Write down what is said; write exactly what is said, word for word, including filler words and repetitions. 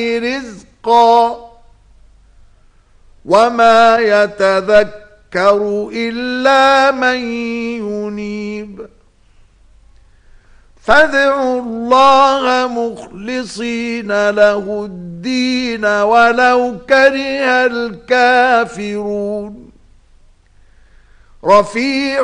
رزقا وما يتذكر إلا من ينيب فادعوا الله مخلصين له الدين ولو كره الكافرون رفيع